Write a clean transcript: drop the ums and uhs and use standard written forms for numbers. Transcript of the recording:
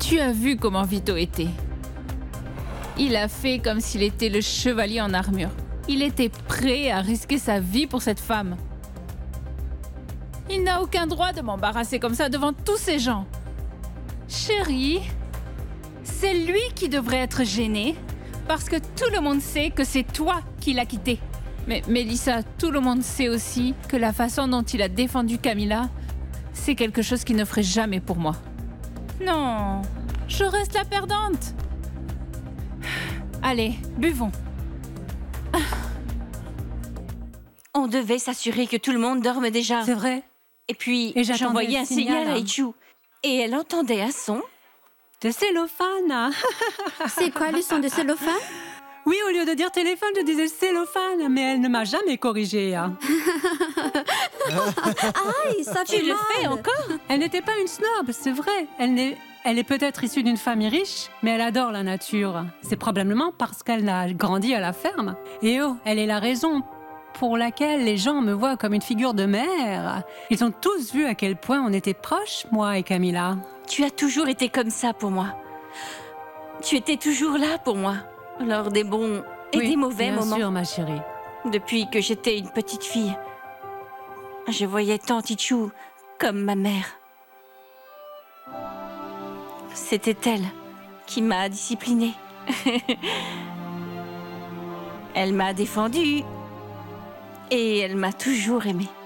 Tu as vu comment Vito était. Il a fait comme s'il était le chevalier en armure. Il était prêt à risquer sa vie pour cette femme. Il n'a aucun droit de m'embarrasser comme ça devant tous ces gens. Chérie, c'est lui qui devrait être gêné parce que tout le monde sait que c'est toi qui l'as quitté. Mais Mélissa, tout le monde sait aussi que la façon dont il a défendu Camilla, c'est quelque chose qu'il ne ferait jamais pour moi. Non, je reste la perdante. Allez, buvons. On devait s'assurer que tout le monde dorme déjà. C'est vrai. Et puis, j'attendais j'envoyais le un signal à hein. Ichu. Et elle entendait un son. De cellophane. C'est quoi le son de cellophane? Oui, au lieu de dire téléphone, je disais cellophane, mais elle ne m'a jamais corrigée. Aïe, ça fait Tu le mal. fais encore? Elle n'était pas une snob, c'est vrai. Elle est peut-être issue d'une famille riche, mais elle adore la nature. C'est probablement parce qu'elle a grandi à la ferme. Et oh, elle est la raison pour laquelle les gens me voient comme une figure de mère. Ils ont tous vu à quel point on était proches, moi et Camilla. Tu as toujours été comme ça pour moi. Tu étais toujours là pour moi, lors des bons et des mauvais moments. Bien sûr, ma chérie. Depuis que j'étais une petite fille, je voyais Tante Ichu comme ma mère. C'était elle qui m'a disciplinée. Elle m'a défendue et elle m'a toujours aimée.